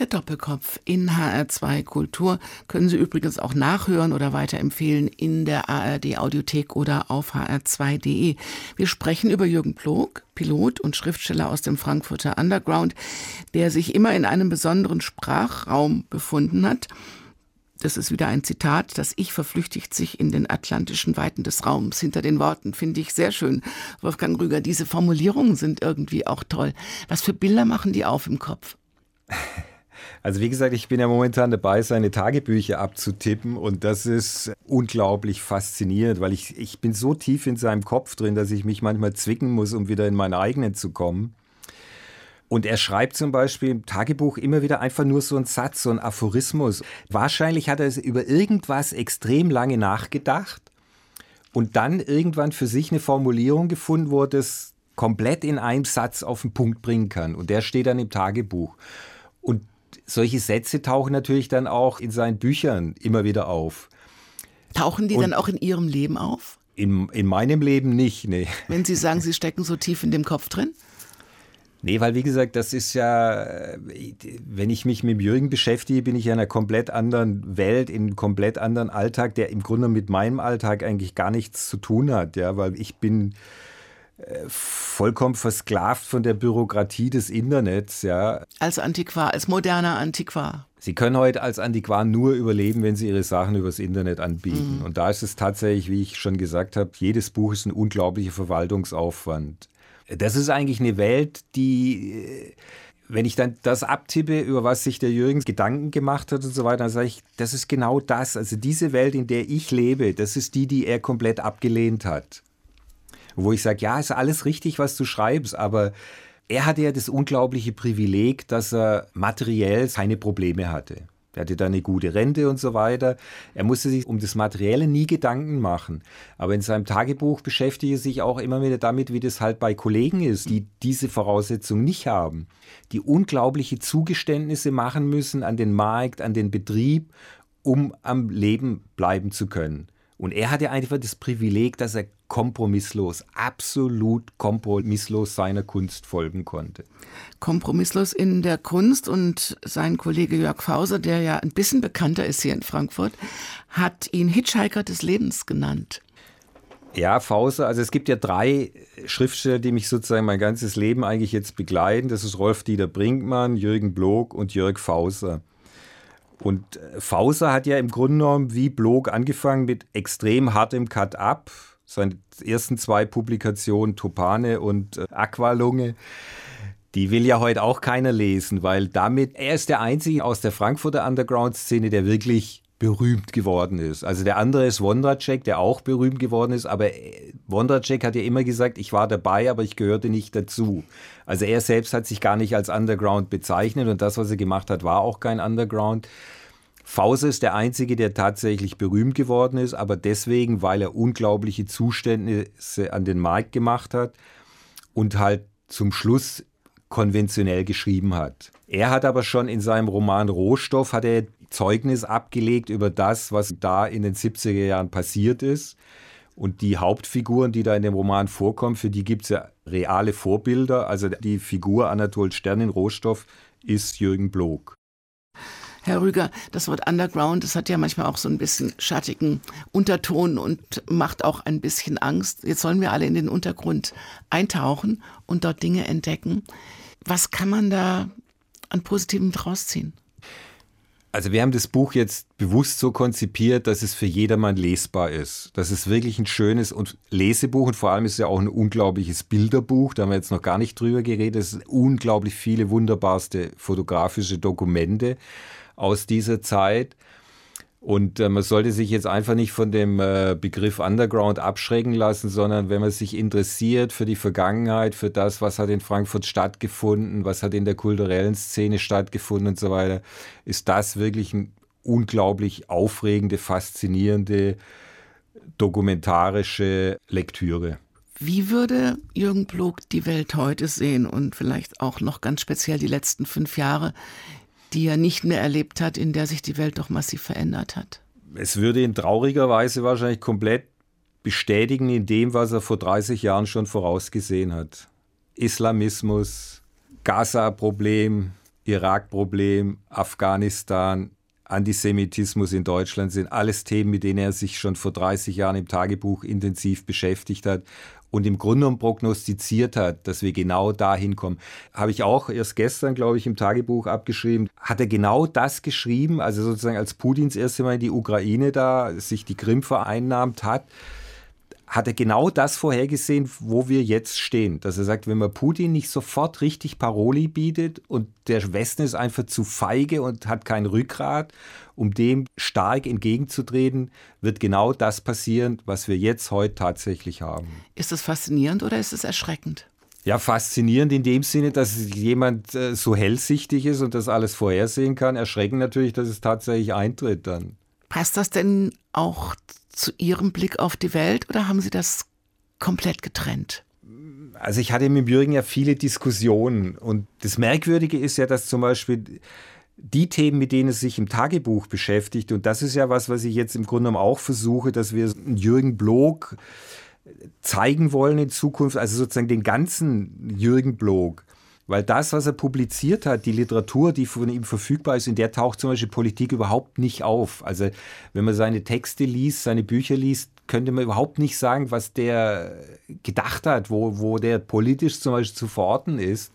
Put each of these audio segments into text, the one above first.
Der Doppelkopf in HR2 Kultur können Sie übrigens auch nachhören oder weiterempfehlen in der ARD-Audiothek oder auf hr2.de. Wir sprechen über Jürgen Ploog, Pilot und Schriftsteller aus dem Frankfurter Underground, der sich immer in einem besonderen Sprachraum befunden hat. Das ist wieder ein Zitat: Das Ich verflüchtigt sich in den atlantischen Weiten des Raums. Hinter den Worten finde ich sehr schön. Wolfgang Rüger, diese Formulierungen sind irgendwie auch toll. Was für Bilder machen die auf im Kopf? Also wie gesagt, ich bin ja momentan dabei, seine Tagebücher abzutippen und das ist unglaublich faszinierend, weil ich bin so tief in seinem Kopf drin, dass ich mich manchmal zwicken muss, um wieder in meinen eigenen zu kommen. Und er schreibt zum Beispiel im Tagebuch immer wieder einfach nur so einen Satz, so einen Aphorismus. Wahrscheinlich hat er über irgendwas extrem lange nachgedacht und dann irgendwann für sich eine Formulierung gefunden, wo er das komplett in einem Satz auf den Punkt bringen kann. Und der steht dann im Tagebuch. Und solche Sätze tauchen natürlich dann auch in seinen Büchern immer wieder auf. Tauchen die dann auch in Ihrem Leben auf? In meinem Leben nicht, nee. Wenn Sie sagen, Sie stecken so tief in dem Kopf drin? Nee, weil wie gesagt, das ist ja, wenn ich mich mit Jürgen beschäftige, bin ich in einer komplett anderen Welt, in einem komplett anderen Alltag, der im Grunde mit meinem Alltag eigentlich gar nichts zu tun hat, ja, weil ich bin vollkommen versklavt von der Bürokratie des Internets, ja. Als Antiquar, als moderner Antiquar. Sie können heute als Antiquar nur überleben, wenn Sie Ihre Sachen übers Internet anbieten. Und da ist es tatsächlich, wie ich schon gesagt habe, jedes Buch ist ein unglaublicher Verwaltungsaufwand. Das ist eigentlich eine Welt, die, wenn ich dann das abtippe, über was sich der Jürgen Gedanken gemacht hat und so weiter, dann sage ich, das ist genau das. Also diese Welt, in der ich lebe, das ist die er komplett abgelehnt hat. Wo ich sage, ja, ist alles richtig, was du schreibst, aber er hatte ja das unglaubliche Privileg, dass er materiell keine Probleme hatte. Er hatte da eine gute Rente und so weiter. Er musste sich um das Materielle nie Gedanken machen. Aber in seinem Tagebuch beschäftigt er sich auch immer wieder damit, wie das halt bei Kollegen ist, die diese Voraussetzung nicht haben, die unglaubliche Zugeständnisse machen müssen an den Markt, an den Betrieb, um am Leben bleiben zu können. Und er hatte einfach das Privileg, dass er absolut kompromisslos seiner Kunst folgen konnte. Kompromisslos in der Kunst, und sein Kollege Jörg Fauser, der ja ein bisschen bekannter ist hier in Frankfurt, hat ihn Hitchhiker des Lebens genannt. Ja, Fauser, also es gibt ja 3 Schriftsteller, die mich sozusagen mein ganzes Leben eigentlich jetzt begleiten. Das ist Rolf-Dieter Brinkmann, Jürgen Ploog und Jörg Fauser. Und Fauser hat ja im Grunde genommen wie Ploog angefangen mit extrem hartem Cut-Up. Seine ersten 2 Publikationen, Topane und Aqualunge, die will ja heute auch keiner lesen, weil damit, er ist der Einzige aus der Frankfurter Underground-Szene, der wirklich berühmt geworden ist. Also der andere ist Wondracek, der auch berühmt geworden ist, aber Wondracek hat ja immer gesagt, ich war dabei, aber ich gehörte nicht dazu. Also er selbst hat sich gar nicht als Underground bezeichnet und das, was er gemacht hat, war auch kein Underground. Fauser ist der Einzige, der tatsächlich berühmt geworden ist, aber deswegen, weil er unglaubliche Zuständnisse an den Markt gemacht hat und halt zum Schluss konventionell geschrieben hat. Er hat aber schon in seinem Roman Rohstoff hat er Zeugnis abgelegt über das, was da in den 70er Jahren passiert ist. Und die Hauptfiguren, die da in dem Roman vorkommen, für die gibt es ja reale Vorbilder. Also die Figur Anatol Stern in Rohstoff ist Jürgen Ploog. Herr Rüger, das Wort Underground, das hat ja manchmal auch so ein bisschen schattigen Unterton und macht auch ein bisschen Angst. Jetzt sollen wir alle in den Untergrund eintauchen und dort Dinge entdecken. Was kann man da an Positivem draus ziehen? Also wir haben das Buch jetzt bewusst so konzipiert, dass es für jedermann lesbar ist. Das ist wirklich ein schönes Lesebuch und vor allem ist es ja auch ein unglaubliches Bilderbuch. Da haben wir jetzt noch gar nicht drüber geredet. Es sind unglaublich viele wunderbarste fotografische Dokumente aus dieser Zeit. Und man sollte sich jetzt einfach nicht von dem Begriff Underground abschrecken lassen, sondern wenn man sich interessiert für die Vergangenheit, für das, was hat in Frankfurt stattgefunden, was hat in der kulturellen Szene stattgefunden und so weiter, ist das wirklich eine unglaublich aufregende, faszinierende, dokumentarische Lektüre. Wie würde Jürgen Ploog die Welt heute sehen und vielleicht auch noch ganz speziell die letzten 5 Jahre, die er nicht mehr erlebt hat, in der sich die Welt doch massiv verändert hat? Es würde ihn traurigerweise wahrscheinlich komplett bestätigen in dem, was er vor 30 Jahren schon vorausgesehen hat. Islamismus, Gaza-Problem, Irak-Problem, Afghanistan, Antisemitismus in Deutschland sind alles Themen, mit denen er sich schon vor 30 Jahren im Tagebuch intensiv beschäftigt hat und im Grunde genommen prognostiziert hat, dass wir genau dahin kommen. Habe ich auch erst gestern, glaube ich, im Tagebuch abgeschrieben. Hat er genau das geschrieben, also sozusagen als Putin das erste Mal in die Ukraine da sich die Krim vereinnahmt hat er genau das vorhergesehen, wo wir jetzt stehen. Dass er sagt, wenn man Putin nicht sofort richtig Paroli bietet und der Westen ist einfach zu feige und hat kein Rückgrat, um dem stark entgegenzutreten, wird genau das passieren, was wir jetzt heute tatsächlich haben. Ist es faszinierend oder ist es erschreckend? Ja, faszinierend in dem Sinne, dass jemand so hellsichtig ist und das alles vorhersehen kann. Erschreckend natürlich, dass es tatsächlich eintritt dann. Passt das denn auch zu Ihrem Blick auf die Welt oder haben Sie das komplett getrennt? Also ich hatte mit Jürgen ja viele Diskussionen und das Merkwürdige ist ja, dass zum Beispiel die Themen, mit denen es sich im Tagebuch beschäftigt, und das ist ja was ich jetzt im Grunde genommen auch versuche, dass wir Jürgen Block zeigen wollen in Zukunft, also sozusagen den ganzen Jürgen Block. Weil das, was er publiziert hat, die Literatur, die von ihm verfügbar ist, in der taucht zum Beispiel Politik überhaupt nicht auf. Also wenn man seine Texte liest, seine Bücher liest, könnte man überhaupt nicht sagen, was der gedacht hat, wo der politisch zum Beispiel zu verorten ist.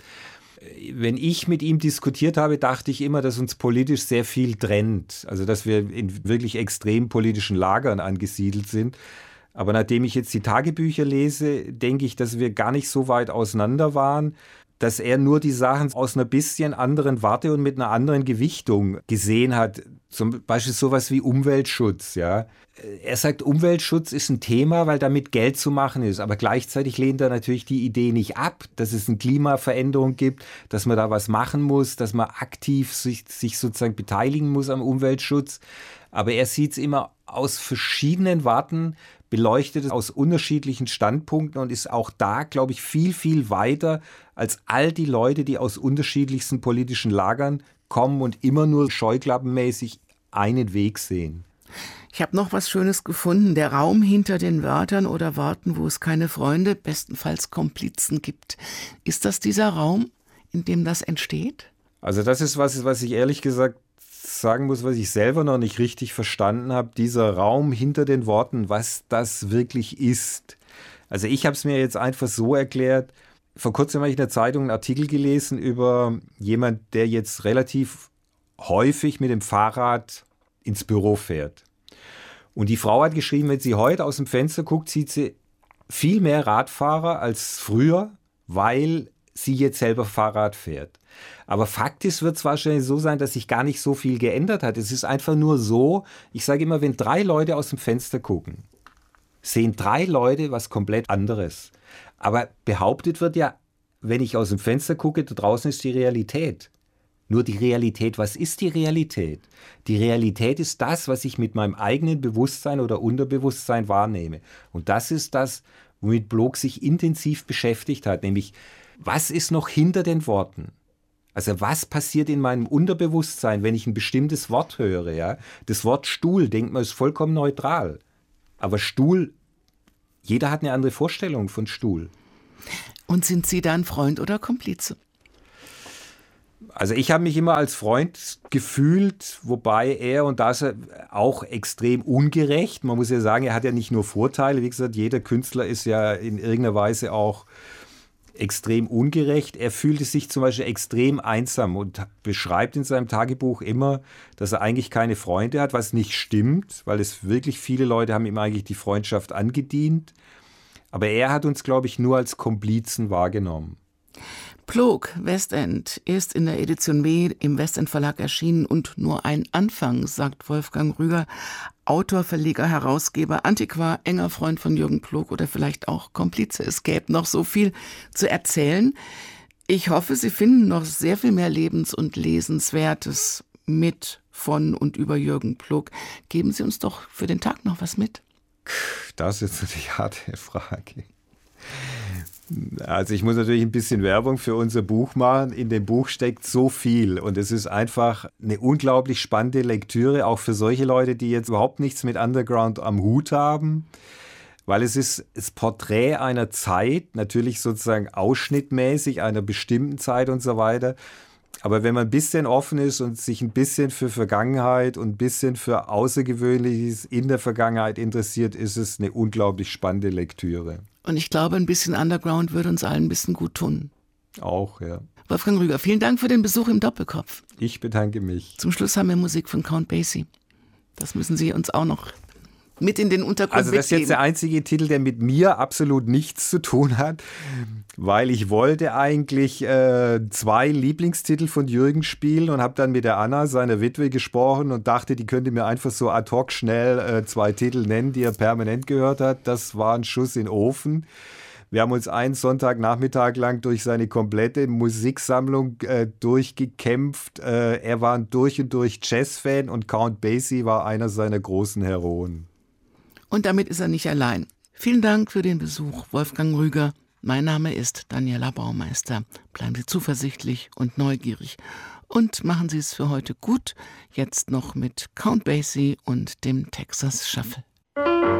Wenn ich mit ihm diskutiert habe, dachte ich immer, dass uns politisch sehr viel trennt. Also dass wir in wirklich extrem politischen Lagern angesiedelt sind. Aber nachdem ich jetzt die Tagebücher lese, denke ich, dass wir gar nicht so weit auseinander waren, dass er nur die Sachen aus einer bisschen anderen Warte und mit einer anderen Gewichtung gesehen hat. Zum Beispiel sowas wie Umweltschutz. Ja. Er sagt, Umweltschutz ist ein Thema, weil damit Geld zu machen ist. Aber gleichzeitig lehnt er natürlich die Idee nicht ab, dass es eine Klimaveränderung gibt, dass man da was machen muss, dass man aktiv sich sozusagen beteiligen muss am Umweltschutz. Aber er sieht es immer aus verschiedenen Warten, beleuchtet es aus unterschiedlichen Standpunkten und ist auch da, glaube ich, viel, viel weiter als all die Leute, die aus unterschiedlichsten politischen Lagern kommen und immer nur scheuklappenmäßig einen Weg sehen. Ich habe noch was Schönes gefunden. Der Raum hinter den Wörtern oder Worten, wo es keine Freunde, bestenfalls Komplizen gibt. Ist das dieser Raum, in dem das entsteht? Also das ist was ich ehrlich gesagt sagen muss, was ich selber noch nicht richtig verstanden habe, dieser Raum hinter den Worten, was das wirklich ist. Also ich habe es mir jetzt einfach so erklärt, vor kurzem habe ich in der Zeitung einen Artikel gelesen über jemand, der jetzt relativ häufig mit dem Fahrrad ins Büro fährt. Und die Frau hat geschrieben, wenn sie heute aus dem Fenster guckt, sieht sie viel mehr Radfahrer als früher, weil sie jetzt selber Fahrrad fährt. Aber faktisch wird es wahrscheinlich so sein, dass sich gar nicht so viel geändert hat. Es ist einfach nur so, ich sage immer, wenn 3 Leute aus dem Fenster gucken, sehen 3 Leute was komplett anderes. Aber behauptet wird ja, wenn ich aus dem Fenster gucke, da draußen ist die Realität. Nur die Realität, was ist die Realität? Die Realität ist das, was ich mit meinem eigenen Bewusstsein oder Unterbewusstsein wahrnehme. Und das ist das, womit Block sich intensiv beschäftigt hat, nämlich was ist noch hinter den Worten? Also was passiert in meinem Unterbewusstsein, wenn ich ein bestimmtes Wort höre? Ja? Das Wort Stuhl, denkt man, ist vollkommen neutral. Aber Stuhl, jeder hat eine andere Vorstellung von Stuhl. Und sind Sie dann Freund oder Komplize? Also ich habe mich immer als Freund gefühlt, wobei er, und da ist er auch extrem ungerecht, man muss ja sagen, er hat ja nicht nur Vorteile, wie gesagt, jeder Künstler ist ja in irgendeiner Weise auch extrem ungerecht. Er fühlte sich zum Beispiel extrem einsam und beschreibt in seinem Tagebuch immer, dass er eigentlich keine Freunde hat, was nicht stimmt, weil es wirklich viele Leute haben ihm eigentlich die Freundschaft angedient. Aber er hat uns, glaube ich, nur als Komplizen wahrgenommen. Plog, Westend, ist in der Edition B im Westend Verlag erschienen und nur ein Anfang, sagt Wolfgang Rüger, Autor, Verleger, Herausgeber, Antiquar, enger Freund von Jürgen Plog oder vielleicht auch Komplize. Es gäbe noch so viel zu erzählen. Ich hoffe, Sie finden noch sehr viel mehr Lebens- und Lesenswertes mit, von und über Jürgen Plog. Geben Sie uns doch für den Tag noch was mit. Das ist jetzt eine harte Frage. Also ich muss natürlich ein bisschen Werbung für unser Buch machen. In dem Buch steckt so viel und es ist einfach eine unglaublich spannende Lektüre, auch für solche Leute, die jetzt überhaupt nichts mit Underground am Hut haben, weil es ist das Porträt einer Zeit, natürlich sozusagen ausschnittmäßig einer bestimmten Zeit und so weiter. Aber wenn man ein bisschen offen ist und sich ein bisschen für Vergangenheit und ein bisschen für Außergewöhnliches in der Vergangenheit interessiert, ist es eine unglaublich spannende Lektüre. Und ich glaube, ein bisschen Underground würde uns allen ein bisschen gut tun. Auch, ja. Wolfgang Rüger, vielen Dank für den Besuch im Doppelkopf. Ich bedanke mich. Zum Schluss haben wir Musik von Count Basie. Das müssen Sie uns auch noch mit in den Untergrund Also das ist jetzt der einzige Titel, der mit mir absolut nichts zu tun hat, weil ich wollte eigentlich 2 Lieblingstitel von Jürgen spielen und habe dann mit der Anna, seiner Witwe, gesprochen und dachte, die könnte mir einfach so ad hoc schnell 2 Titel nennen, die er permanent gehört hat. Das war ein Schuss in den Ofen. Wir haben uns einen Sonntagnachmittag lang durch seine komplette Musiksammlung durchgekämpft. Er war ein durch und durch Jazzfan und Count Basie war einer seiner großen Heroen. Und damit ist er nicht allein. Vielen Dank für den Besuch, Wolfgang Rüger. Mein Name ist Daniela Baumeister. Bleiben Sie zuversichtlich und neugierig. Und machen Sie es für heute gut. Jetzt noch mit Count Basie und dem Texas Shuffle.